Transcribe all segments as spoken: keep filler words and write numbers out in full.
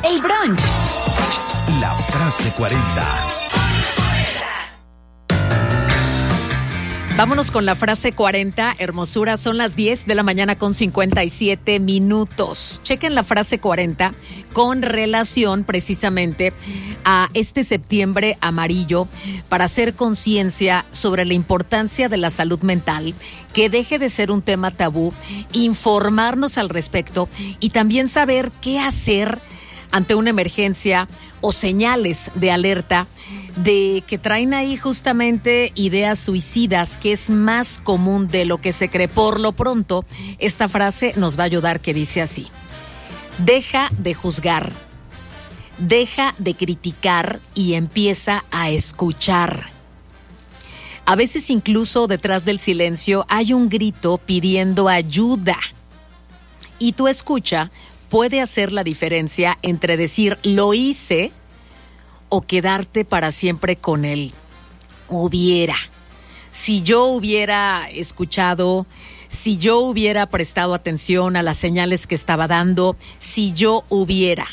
El brunch. La frase cuarenta. Vámonos con la frase cuarenta, hermosura. Son las diez de la mañana con cincuenta y siete minutos. Chequen la frase cuarenta con relación precisamente a este septiembre amarillo para hacer conciencia sobre la importancia de la salud mental, que deje de ser un tema tabú, informarnos al respecto y también saber qué hacer ante una emergencia o señales de alerta de que traen ahí justamente ideas suicidas, que es más común de lo que se cree. Por lo pronto, esta frase nos va a ayudar, que dice así: deja de juzgar, deja de criticar y empieza a escuchar. A veces incluso detrás del silencio hay un grito pidiendo ayuda. Y tu escucha puede hacer la diferencia entre decir lo hice o quedarte para siempre con él. Hubiera. Si yo hubiera escuchado, si yo hubiera prestado atención a las señales que estaba dando, si yo hubiera.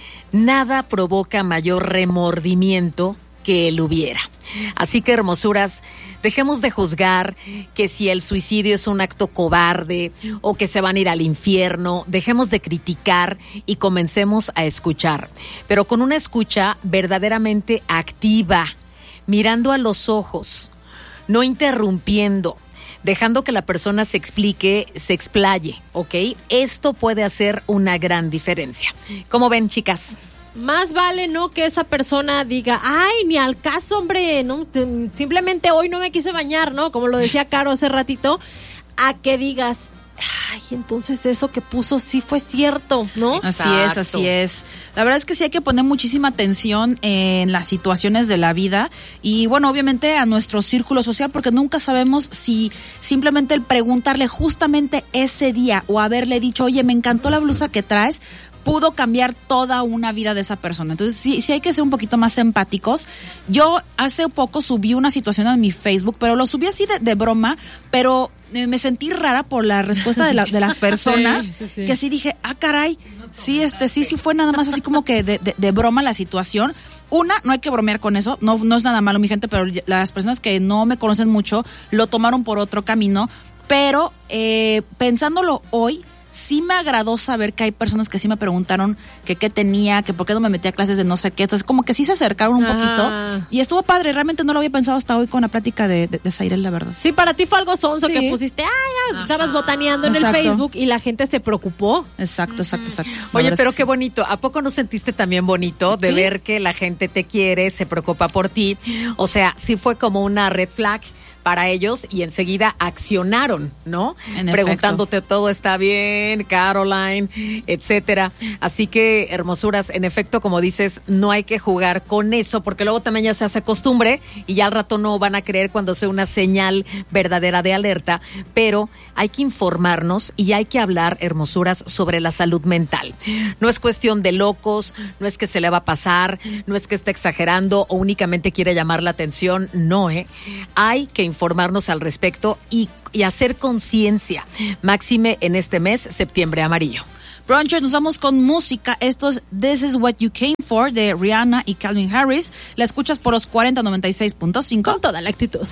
Nada provoca mayor remordimiento que el hubiera. Así que, hermosuras, dejemos de juzgar que si el suicidio es un acto cobarde o que se van a ir al infierno. Dejemos de criticar y comencemos a escuchar, pero con una escucha verdaderamente activa, mirando a los ojos, no interrumpiendo, dejando que la persona se explique, se explaye, ¿ok? Esto puede hacer una gran diferencia. ¿Cómo ven, chicas? Más vale, ¿no?, que esa persona diga, ay, ni al caso, hombre, no, simplemente hoy no me quise bañar, ¿no? Como lo decía Caro hace ratito, a que digas, ay, entonces eso que puso sí fue cierto, ¿no? Así es, así es. La verdad es que sí hay que poner muchísima atención en las situaciones de la vida y, bueno, obviamente a nuestro círculo social, porque nunca sabemos si simplemente el preguntarle justamente ese día o haberle dicho, oye, me encantó la blusa que traes, pudo cambiar toda una vida de esa persona. Entonces sí, sí hay que ser un poquito más empáticos. Yo hace poco subí una situación en mi Facebook, pero lo subí así de, de broma, pero eh, me sentí rara por la respuesta de, la, de las personas, sí, sí, sí. Que sí dije, ah, caray, sí, este, sí, sí fue nada más así como que de, de, de broma la situación. Una, no hay que bromear con eso, no, no es nada malo, mi gente, pero las personas que no me conocen mucho lo tomaron por otro camino, pero eh, pensándolo hoy, sí me agradó saber que hay personas que sí me preguntaron que qué tenía, que por qué no me metí a clases de no sé qué. Entonces, como que sí se acercaron un ah. poquito. Y estuvo padre. Realmente no lo había pensado hasta hoy con la plática de, de, de Zairel, la verdad. Sí, para ti fue algo sonso, sí. Que pusiste, ay, ah, estabas botaneando en exacto. el Facebook y la gente se preocupó. Exacto, exacto, exacto. Oye, pero qué sí. bonito. ¿A poco no sentiste también bonito de ¿sí? ver que la gente te quiere, se preocupa por ti? O sea, sí fue como una red flag para ellos y enseguida accionaron, ¿no? En preguntándote, efecto. Todo está bien, Caroline, etcétera. Así que, hermosuras, en efecto, como dices, no hay que jugar con eso, porque luego también ya se hace costumbre y ya al rato no van a creer cuando sea una señal verdadera de alerta, pero hay que informarnos y hay que hablar, hermosuras, sobre la salud mental. No es cuestión de locos, no es que se le va a pasar, no es que esté exagerando o únicamente quiere llamar la atención, no, ¿eh? Hay que informarnos al respecto y, y hacer conciencia, máxime en este mes, septiembre amarillo. Bruncher, nos vamos con música. Esto es This Is What You Came For de Rihanna y Calvin Harris. La escuchas por los cuarenta noventa y seis punto cinco. Con toda la actitud.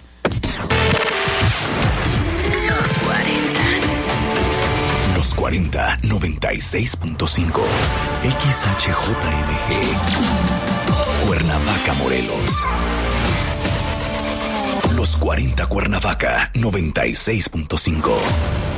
Los cuarenta. Los cuarenta noventa y seis punto cinco. X H J M G. Cuernavaca, Morelos. Los cuarenta Cuernavaca noventa y seis punto cinco.